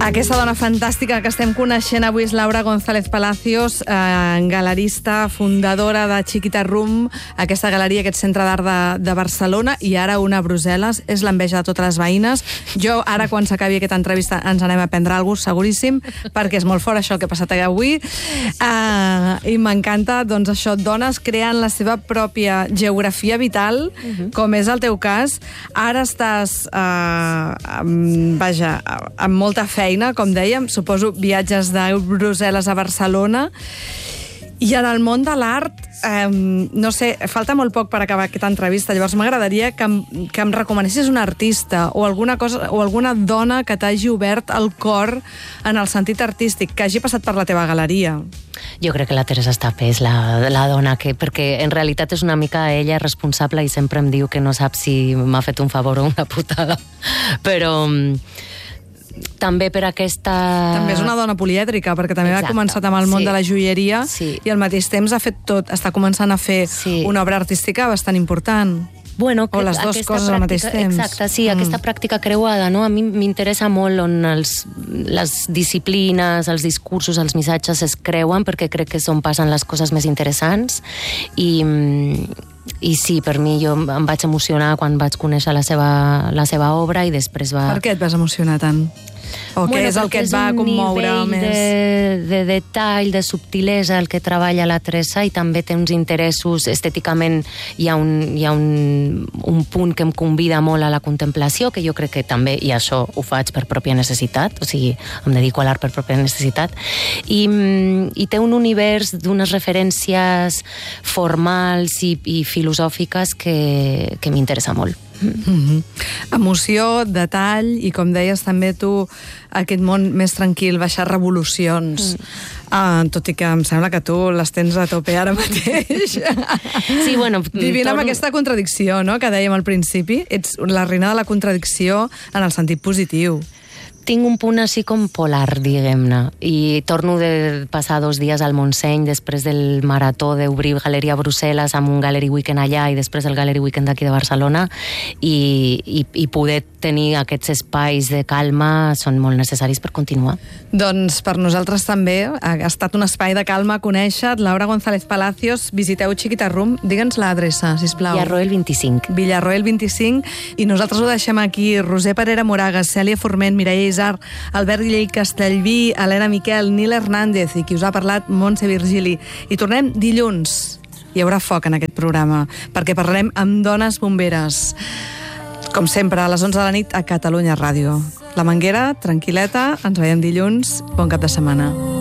Aquesta dona fantàstica que estem coneixent avui és Laura González Palacios, galerista, fundadora de Chiquita Room, aquesta galeria, aquest centre d'art de Barcelona, i ara una a Brussel·les. És l'enveja de totes les veïnes. Jo, ara, quan s'acabi aquesta entrevista, ens anem a prendre alguna cosa, seguríssim, perquè és molt fort això que ha passat avui. I m'encanta, doncs, això, dones creant la seva pròpia geografia vital, com és el teu cas. Ara estàs, amb molta feina, com dèiem, suposo viatges de Brussel·les a Barcelona, i en el món de l'art, no sé, falta molt poc per acabar aquesta entrevista, llavors m'agradaria que em recomanessis un artista o alguna cosa, o alguna dona que t'hagi obert el cor en el sentit artístic, que hagi passat per la teva galeria. Jo crec que la Teresa Estapé és la dona que... Perquè en realitat és una mica ella responsable i sempre em diu que no sap si m'ha fet un favor o una putada. Però... també per aquesta... També és una dona polièdrica, perquè també ha començat amb el món de la joieria i al mateix temps ha fet tot, està començant a fer una obra artística bastant important. Bueno, o les dues coses al mateix temps. Exacte, sí, aquesta pràctica creuada, no? A mi m'interessa molt on les disciplines, els discursos, els missatges es creuen, perquè crec que és on passen les coses més interessants. I sí, per mi jo em vaig emocionar quan vaig conèixer la seva obra i després va... Per què et vas emocionar tant? O què és el que et va commoure més? És un nivell de detall, de subtilesa el que treballa la Teresa, i també té uns interessos estèticament. Hi ha un punt que em convida molt a la contemplació, que jo crec que també, i això ho faig per pròpia necessitat, o sigui, em dedico a l'art per pròpia necessitat, i té un univers d'unes referències formals i filosòfiques que m'interessa molt. Emoció, detall, i com deies també tu, aquest món més tranquil, baixar revolucions. Tot i que em sembla que tu les tens a tope ara mateix. Sí, bueno... Vivint amb aquesta contradicció, no?, que dèiem al principi. Ets la reina de la contradicció en el sentit positiu. Tinc un punt així com polar, diguem-ne, i torno de passar 2 dies al Montseny després del marató d'obrir Galeria a Brussel·les amb un Gallery Weekend allà i després el Gallery Weekend d'aquí de Barcelona, i poder tenir aquests espais de calma són molt necessaris per continuar. Doncs per nosaltres també ha estat un espai de calma conèixer Laura González Palacios. Visiteu Chiquita Room, digue'ns l'adreça, sisplau. Villarroel 25. Villarroel 25, i nosaltres ho deixem aquí. Roser Parera Moragas, Cèlia Forment, Mireia Isar, Albert Llei Castellví, Helena Miquel, Nil Hernández, i qui us ha parlat, Montse Virgili. I tornem dilluns. Hi haurà foc en aquest programa, perquè parlarem amb dones bomberes. Com sempre, a les 11 de la nit a Catalunya Ràdio. La Manguera, tranquil·leta, ens veiem dilluns. Bon cap de setmana.